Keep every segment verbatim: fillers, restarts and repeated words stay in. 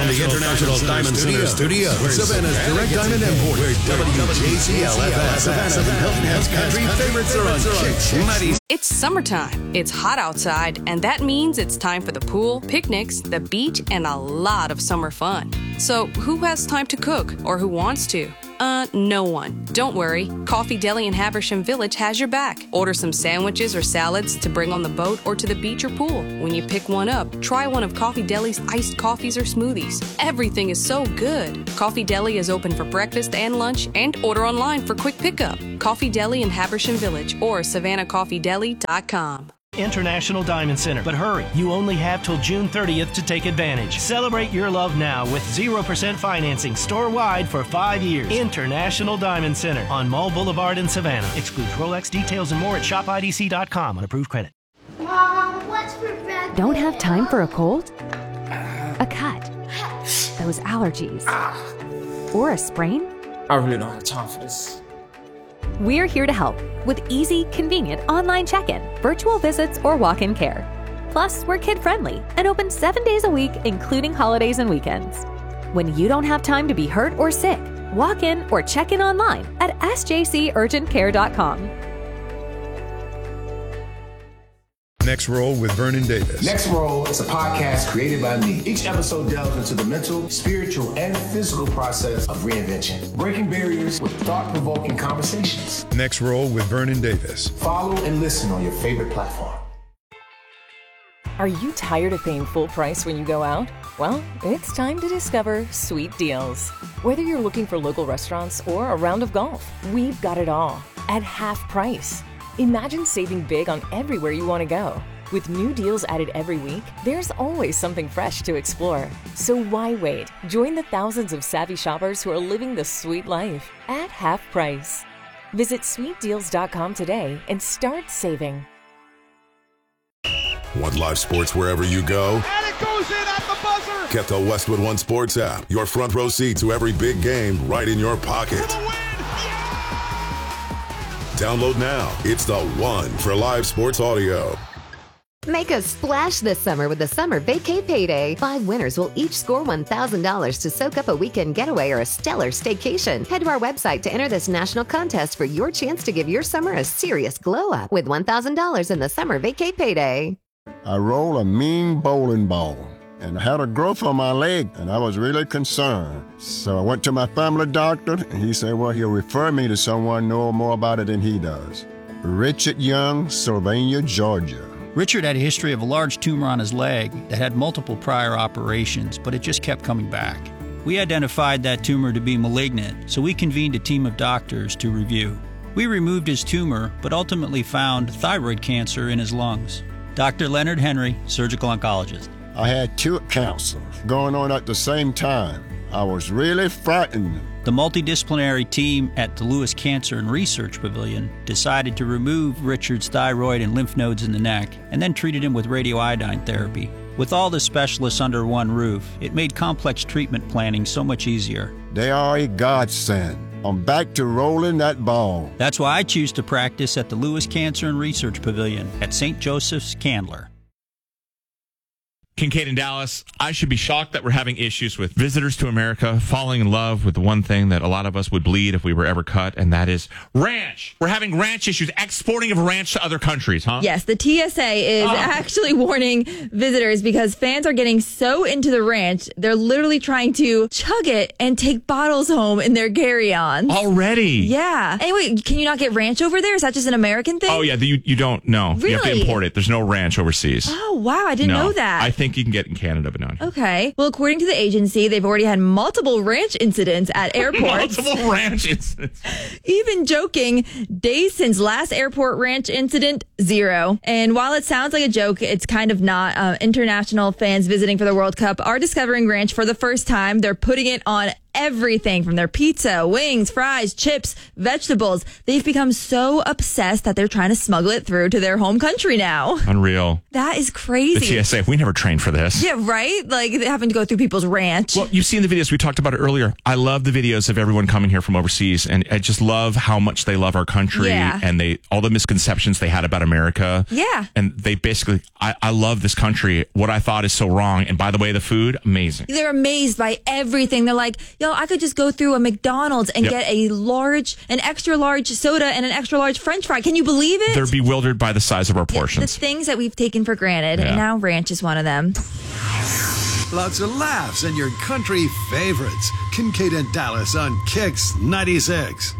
the International Diamond Center Studios, Savannah's Direct Diamond Import, where W J C L F M Savannah and Hilton Head's country favorites are on Chicks Muddies. It's summertime. It's hot outside, and that means it's time for the pool, picnics, the beach, and a lot of summer fun. So who has time to cook, or who wants to? Uh, no one. Don't worry. Coffee Deli in Haversham Village has your back. Order some sandwiches or salads to bring on the boat or to the beach or pool. When you pick one up, try one of Coffee Deli's iced coffees or smoothies. Everything is so good. Coffee Deli is open for breakfast and lunch, and order online for quick pickup. Coffee Deli in Haversham Village or savannah coffee deli dot com. International Diamond Center. But hurry, you only have till June thirtieth to take advantage. Celebrate your love now with zero percent financing store-wide for five years. International Diamond Center on Mall Boulevard in Savannah. Excludes Rolex. Details and more at shop I D C dot com on approved credit. Mom, what's for breakfast? Don't have time for a cold? A cut? Those allergies? Or a sprain? I really don't have time for this. We're here to help with easy, convenient online check-in, virtual visits, or walk-in care. Plus, we're kid-friendly and open seven days a week, including holidays and weekends. When you don't have time to be hurt or sick, walk in or check in online at S J C urgent care dot com. Next Roll with Vernon Davis. Next Roll is a podcast created by me. Each episode delves into the mental, spiritual, and physical process of reinvention, breaking barriers with thought-provoking conversations. Next Roll with Vernon Davis. Follow and listen on your favorite platform. Are you tired of paying full price when you go out? Well, it's time to discover Sweet Deals. Whether you're looking for local restaurants or a round of golf, we've got it all at half price. Imagine saving big on everywhere you want to go. With new deals added every week, there's always something fresh to explore. So why wait? Join the thousands of savvy shoppers who are living the sweet life at half price. Visit sweet deals dot com today and start saving. Want live sports wherever you go? And it goes in at the buzzer! Get the Westwood One Sports app. Your front row seat to every big game right in your pocket. Download now. It's the one for live sports audio. Make a splash this summer with the Summer Vacay Payday. Five winners will each score one thousand dollars to soak up a weekend getaway or a stellar staycation. Head to our website to enter this national contest for your chance to give your summer a serious glow up with one thousand dollars in the Summer Vacay Payday. I rolled a mean bowling ball and I had a growth on my leg, and I was really concerned. So I went to my family doctor, and he said, well, he'll refer me to someone know more about it than he does. Richard Young, Sylvania, Georgia. Richard had a history of a large tumor on his leg that had multiple prior operations, but it just kept coming back. We identified that tumor to be malignant, so we convened a team of doctors to review. We removed his tumor, but ultimately found thyroid cancer in his lungs. Doctor Leonard Henry, surgical oncologist. I had two cancers going on at the same time. I was really frightened. The multidisciplinary team at the Lewis Cancer and Research Pavilion decided to remove Richard's thyroid and lymph nodes in the neck and then treated him with radioiodine therapy. With all the specialists under one roof, it made complex treatment planning so much easier. They are a godsend. I'm back to rolling that ball. That's why I choose to practice at the Lewis Cancer and Research Pavilion at Saint Joseph's, Candler. Kincaid in Dallas, I should be shocked that we're having issues with visitors to America falling in love with the one thing that a lot of us would bleed if we were ever cut, and that is ranch. We're having ranch issues, exporting of ranch to other countries, huh? Yes, the T S A is oh. actually warning visitors because fans are getting so into the ranch, they're literally trying to chug it and take bottles home in their carry-ons. Already? Yeah. Anyway, can you not get ranch over there? Is that just an American thing? Oh, yeah, you, you don't know. Really? You have to import it. There's no ranch overseas. Oh, wow, I didn't no, know that. I think you can get it in Canada, but not here. Okay. Well, according to the agency, they've already had multiple ranch incidents at airports. Multiple ranch incidents. Even joking, days since last airport ranch incident, zero. And while it sounds like a joke, it's kind of not. Uh, international fans visiting for the World Cup are discovering ranch for the first time. They're putting it on everything from their pizza, wings, fries, chips, vegetables. They've become so obsessed that they're trying to smuggle it through to their home country now. Unreal. That is crazy. The T S A, we never trained for this. Yeah, right? Like having to go through people's ranch. Well, you've seen the videos. We talked about it earlier. I love the videos of everyone coming here from overseas, and I just love how much they love our country Yeah. and they all the misconceptions they had about America. Yeah. And they basically, I, I love this country. What I thought is so wrong. And by the way, the food, amazing. They're amazed by everything. They're like, yo, I could just go through a McDonald's and Yep. get a large, an extra large soda and an extra large French fry. Can you believe it? They're bewildered by the size of our The portions. things that we've taken for granted, Yeah. and now ranch is one of them. Lots of laughs and your country favorites. Kincaid and Dallas on Kix ninety-six.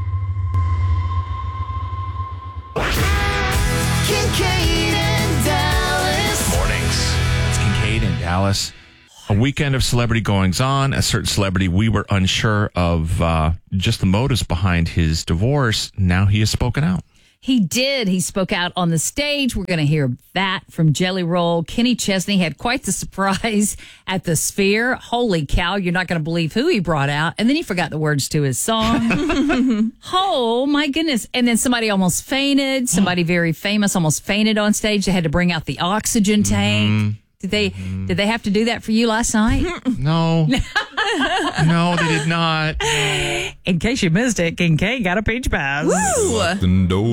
Kincaid and Dallas. Mornings. It's Kincaid and Dallas. A weekend of celebrity goings on. A certain celebrity, we were unsure of uh, just the motives behind his divorce. Now he has spoken out. He did. He spoke out on the stage. We're going to hear that from Jelly Roll. Kenny Chesney had quite the surprise at the Sphere. Holy cow, you're not going to believe who he brought out. And then he forgot the words to his song. Oh, my goodness. And then somebody almost fainted. Somebody very famous almost fainted on stage. They had to bring out the oxygen tank. Mm-hmm. Did they mm-hmm. did they have to do that for you last night? No. No, they did not. In case you missed it, Kincaid got a peach pass. Woo!